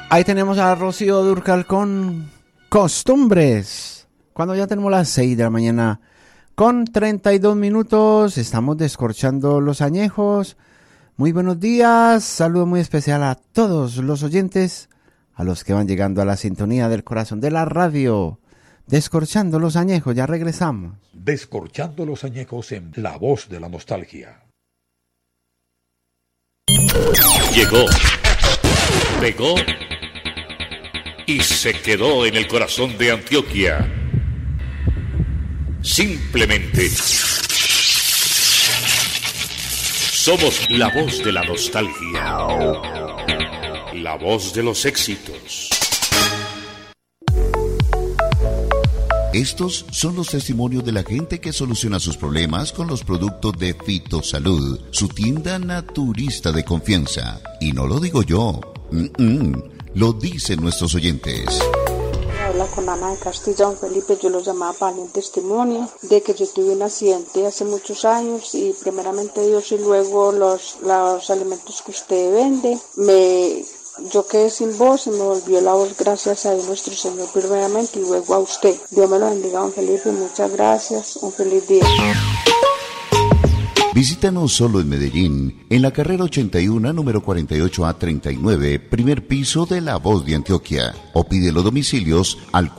Ahí tenemos a Rocío Dúrcal con Costumbres. Cuando ya tenemos las 6 de la mañana con 32 minutos, estamos descorchando los añejos. Muy buenos días, saludo muy especial a todos los oyentes, a los que van llegando a la sintonía del corazón de la radio. Descorchando los añejos, ya regresamos. Descorchando los añejos en La Voz de la Nostalgia. Llegó, pegó y se quedó en el corazón de Antioquia. Simplemente somos la voz de la nostalgia, la voz de los éxitos. Estos son los testimonios de la gente que soluciona sus problemas con los productos de Fitosalud, su tienda naturista de confianza. Y no lo digo yo, lo dicen nuestros oyentes. Habla con Ana de Castilla, Felipe. Yo lo llamaba para un testimonio de que yo tuve un accidente hace muchos años y primeramente Dios y luego los alimentos que usted vende, yo quedé sin voz y me volvió la voz, gracias a Dios nuestro Señor primeramente y luego a usted. Dios me lo bendiga, don Felipe, muchas gracias, un feliz día. Visítanos solo en Medellín, en la carrera 81, número 48A39, primer piso de La Voz de Antioquia. O pide los domicilios al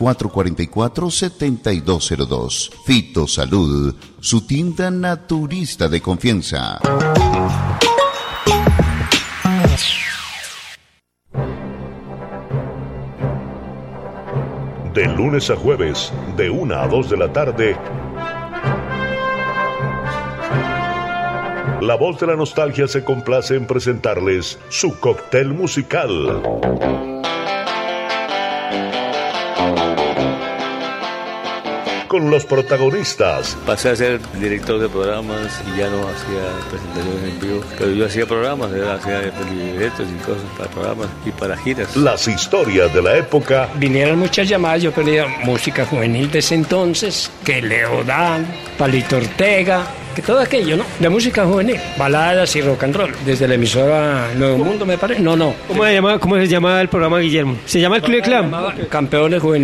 444-7202. Fitosalud, su tienda naturista de confianza. De lunes a jueves, de 1 a 2 de la tarde, La Voz de la Nostalgia se complace en presentarles su cóctel musical. Con los protagonistas. Pasé a ser director de programas y ya no hacía presentaciones en vivo, pero yo hacía programas, hacía libretos y cosas para programas y para giras. Las historias de la época. Vinieron muchas llamadas, yo pedía música juvenil de ese entonces, que Leodán, Palito Ortega, que todo aquello, ¿no? De música juvenil, baladas y rock and roll. Desde la emisora Nuevo Mundo, me parece. No. ¿Cómo se llama el programa, Guillermo? ¿Se llama el Club de Clan? Campeones Juveniles.